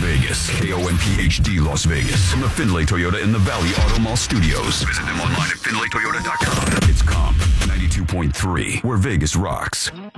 Vegas. KONPHD Las Vegas. From the Findlay Toyota in the Valley Auto Mall Studios. Visit them online at FindlayToyota.com. It's Comp 92.3, where Vegas rocks.